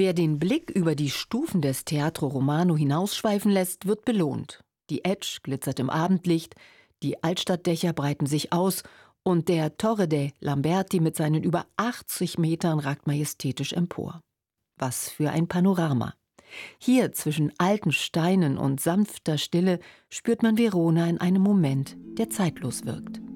Wer den Blick über die Stufen des Teatro Romano hinausschweifen lässt, wird belohnt. Die Etsch glitzert im Abendlicht, die Altstadtdächer breiten sich aus und der Torre dei Lamberti mit seinen über 80 Metern ragt majestätisch empor. Was für ein Panorama! Hier zwischen alten Steinen und sanfter Stille spürt man Verona in einem Moment, der zeitlos wirkt.